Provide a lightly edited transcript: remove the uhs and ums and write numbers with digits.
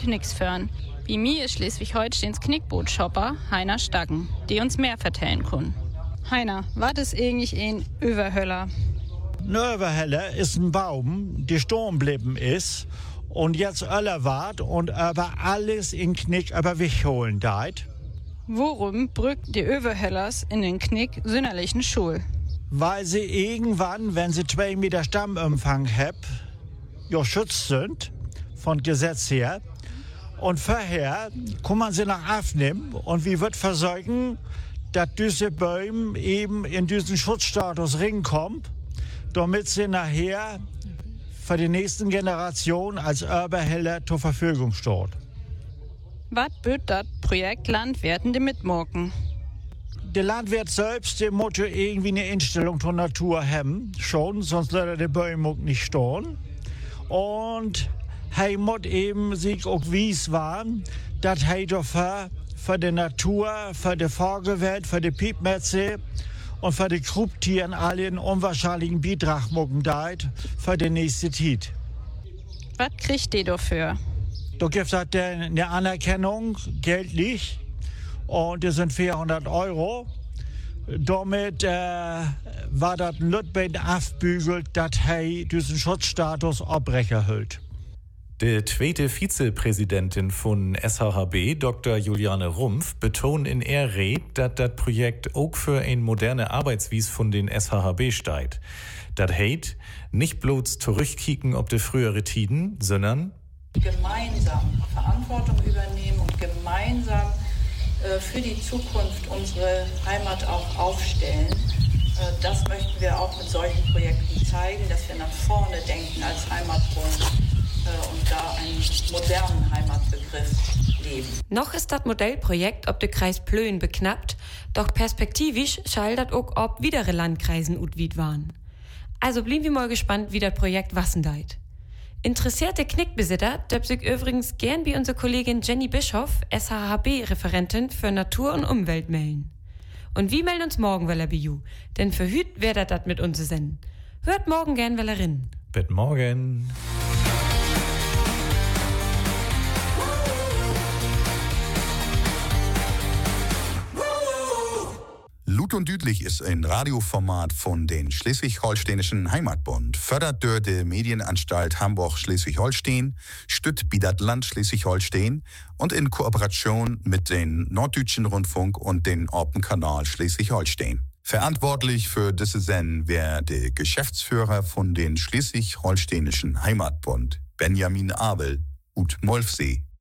Knicks führen. Wie mir ist Schleswig-Holsteins Knickboot-Shopper Heiner Staggen, die uns mehr vertellen kann. Heiner, was ist eigentlich ein Överhöller? Ein Överhöller ist ein Baum, der stehen geblieben ist und jetzt öller wart und aber alles in Knick aber wegholen deit. Worum brückt die Överhöllers in den Knick sünderlichen Schul? Weil sie irgendwann, wenn sie 2 Meter Stammumfang haben, ja schützt sind, von Gesetz her. Und vorher kann man sie nach aufnehmen und wie wird versorgen, dass diese Bäume eben in diesen Schutzstatus rinkommen, damit sie nachher für die nächsten Generationen als Överhöller zur Verfügung steht. Was böt das Projekt Landwirten mitmorgen? Der Landwirt selbst, der muss ja irgendwie eine Einstellung zur Natur haben, schon, sonst würde der Bäume nicht stehen. Und er muss eben sich auch wissen, dass er dafür für die Natur, für die Vogelwelt, für die Piepmetze und für die Kruptieren alle einen unwahrscheinlichen Beitrag machen deit für die nächste Zeit. Was kriegt ihr dafür? Da gibt es eine Anerkennung, geldlich, und das sind 400 €. Damit war das ein Lütbein aufbügelt, dass er diesen Schutzstatus abbrechen hält. Die zweite Vizepräsidentin von SHHB, Dr. Juliane Rumpf, betont in ihrer Rede, dass das Projekt auch für eine moderne Arbeitsweise von den SHHB steht. Das heißt, nicht bloß zurückkicken auf die frühere Tiden, sondern gemeinsam Verantwortung übernehmen und gemeinsam für die Zukunft unsere Heimat auch aufstellen. Das möchten wir auch mit solchen Projekten zeigen, dass wir nach vorne denken als Heimatbund und da einen modernen Heimatbegriff leben. Noch ist das Modellprojekt ob der Kreis Plön beknappt, doch perspektivisch schall das auch ob widere Landkreisen utwid waren. Also blieben wir mal gespannt, wie das Projekt wassen deit. Interessierte Knickbesitzer dürfen sich übrigens gern bei unserer Kollegin Jenny Bischoff, SHHB-Referentin für Natur und Umwelt, melden. Und wir melden uns morgen, weil bei you, denn für hüt werdet das mit uns senden. Hört morgen gern, wellerin. bis morgen. Lut und Düdlich ist ein Radioformat von den Schleswig-Holsteinischen Heimatbund, fördert durch die Medienanstalt Hamburg-Schleswig-Holstein, stützt Bidat Land Schleswig-Holstein und in Kooperation mit den Norddeutschen Rundfunk und den Orpenkanal Schleswig-Holstein. Verantwortlich für diese Sendung wäre der Geschäftsführer von den Schleswig-Holsteinischen Heimatbund, Benjamin Abel, ut Molfsee.